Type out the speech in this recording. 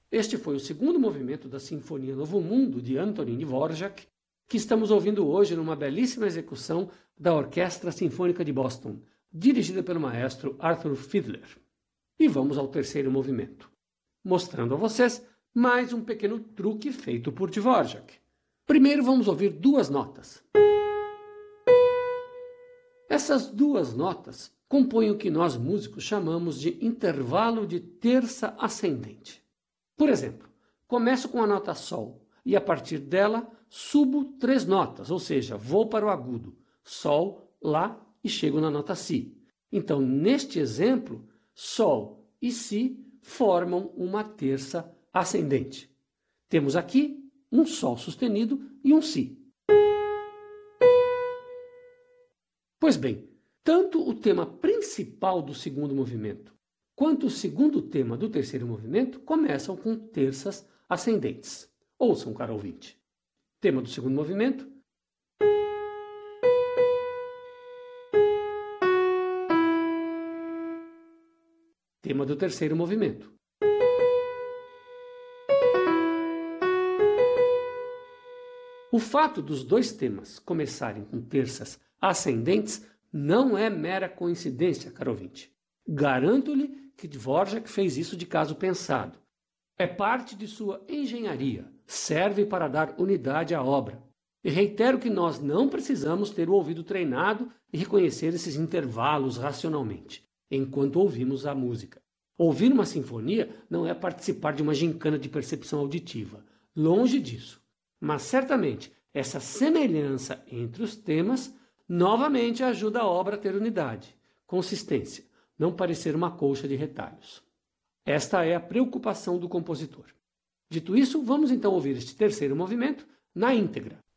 Este foi o segundo movimento da Sinfonia Novo Mundo, de Antonín Dvorak, que estamos ouvindo hoje numa belíssima execução da Orquestra Sinfônica de Boston, dirigida pelo maestro Arthur Fiedler. E vamos ao terceiro movimento, mostrando a vocês mais um pequeno truque feito por Dvorak. Primeiro vamos ouvir duas notas. Essas duas notas compõem o que nós músicos chamamos de intervalo de terça ascendente. Por exemplo, começo com a nota Sol e a partir dela subo 3 notas, ou seja, vou para o agudo, Sol, Lá e chego na nota Si. Então, neste exemplo, Sol e Si formam uma terça ascendente. Temos aqui um Sol sustenido e um Si. Pois bem, tanto o tema principal do segundo movimento quanto o segundo tema do terceiro movimento começam com terças ascendentes. Ouçam, caro ouvinte. Tema do segundo movimento. Tema do terceiro movimento. O fato dos dois temas começarem com terças ascendentes não é mera coincidência, caro ouvinte. Garanto-lhe que Dvorak fez isso de caso pensado. É parte de sua engenharia, serve para dar unidade à obra. E reitero que nós não precisamos ter o ouvido treinado e reconhecer esses intervalos racionalmente, enquanto ouvimos a música. Ouvir uma sinfonia não é participar de uma gincana de percepção auditiva. Longe disso. Mas certamente essa semelhança entre os temas novamente ajuda a obra a ter unidade, consistência, não parecer uma colcha de retalhos. Esta é a preocupação do compositor. Dito isso, vamos então ouvir este terceiro movimento na íntegra.